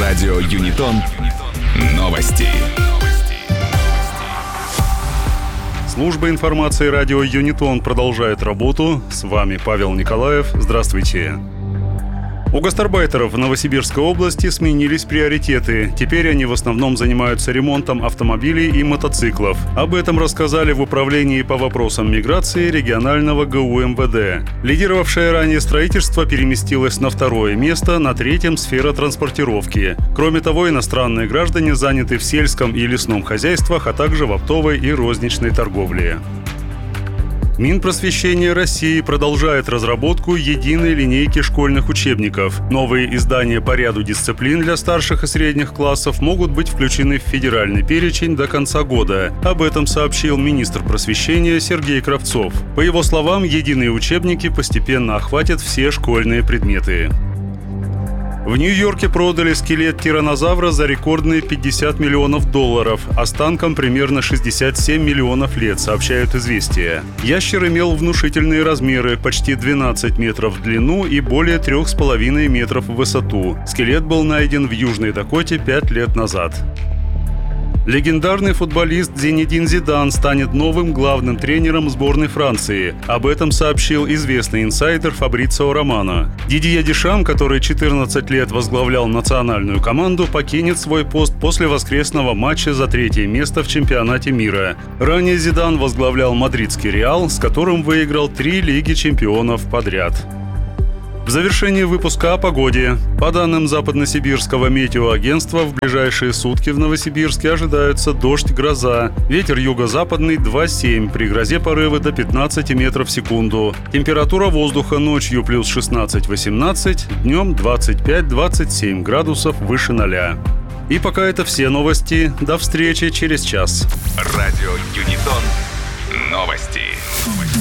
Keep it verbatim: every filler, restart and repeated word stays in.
Радио Юнитон. Новости. Служба информации радио Юнитон продолжает работу. С вами Павел Николаев. Здравствуйте. У гастарбайтеров в Новосибирской области сменились приоритеты. Теперь они в основном занимаются ремонтом автомобилей и мотоциклов. Об этом рассказали в Управлении по вопросам миграции регионального ГУ МВД. Лидировавшее ранее строительство переместилось на второе место, на третьем – сфера транспортировки. Кроме того, иностранные граждане заняты в сельском и лесном хозяйствах, а также в оптовой и розничной торговле. Минпросвещение России продолжает разработку единой линейки школьных учебников. Новые издания по ряду дисциплин для старших и средних классов могут быть включены в федеральный перечень до конца года. Об этом сообщил министр просвещения Сергей Кравцов. По его словам, единые учебники постепенно охватят все школьные предметы. В Нью-Йорке продали скелет тираннозавра за рекордные пятьдесят миллионов долларов, останкам примерно шестьдесят семь миллионов лет, сообщают «Известия». Ящер имел внушительные размеры – почти двенадцать метров в длину и более трех с половиной метров в высоту. Скелет был найден в Южной Дакоте пять лет назад. Легендарный футболист Зинедин Зидан станет новым главным тренером сборной Франции. Об этом сообщил известный инсайдер Фабрицио Романо. Дидье Дешам, который четырнадцать лет возглавлял национальную команду, покинет свой пост после воскресного матча за третье место в чемпионате мира. Ранее Зидан возглавлял мадридский «Реал», с которым выиграл три Лиги чемпионов подряд. В завершении выпуска о погоде. По данным Западносибирского метеоагентства, в ближайшие сутки в Новосибирске ожидаются дождь, гроза. Ветер юго-западный два семь, при грозе порывы до пятнадцати метров в секунду. Температура воздуха ночью плюс шестнадцать-восемнадцать, днем двадцать пять - двадцать семь градусов выше ноля. И пока это все новости. До встречи через час. Радио Юнитон. Новости.